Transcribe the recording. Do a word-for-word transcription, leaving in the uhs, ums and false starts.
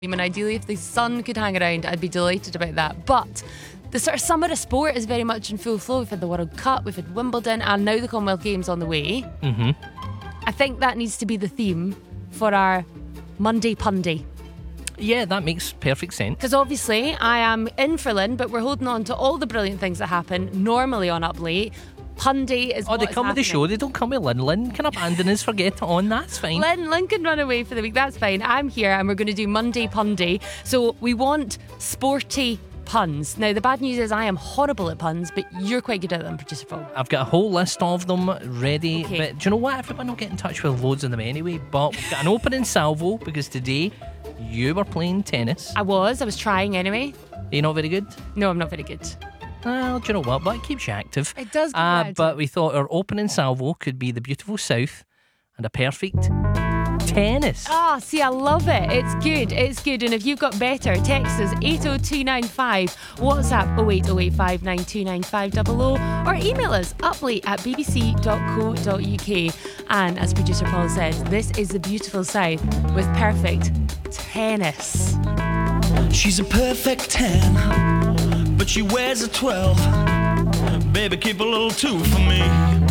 I mean, ideally, if the sun could hang around, I'd be delighted about that. But the sort of summer of sport is very much in full flow. We've had the World Cup, we've had Wimbledon, and now the Commonwealth Games on the way. Mm-hmm. I think that needs to be the theme for our Monday Punday. Yeah, that makes perfect sense. Because obviously, I am in for Lynn, but we're holding on to all the brilliant things that happen normally on Up Late. Punday is Oh, they what is come with the happening. show, they don't come with Lynn. Lynn can abandon us, forget it on, that's fine. Lynn, Lynn can run away for the week, that's fine. I'm here and we're going to do Monday Punday. So we want sporty puns. Now, the bad news is I am horrible at puns, but you're quite good at them, Producer Paul. I've got a whole list of them ready. Okay. But do you know what? Everyone will get in touch with loads of them anyway. But we've got an opening salvo because today you were playing tennis. I was, I was trying anyway. Are you not very good? No, I'm not very good. Well, do you know what? But it keeps you active. It does keep Uh, me active. but we thought our opening salvo could be the beautiful South and a perfect tennis. Ah, see, I love it. It's good. It's good. And if you've got better, text us eight oh two nine five, WhatsApp oh eight oh eight five nine two nine five zero zero, or email us uplate at b b c dot co dot u k. And as producer Paul says, this is the beautiful South with perfect tennis. She's a perfect ten, but she wears a twelve. Baby, keep a little two for me.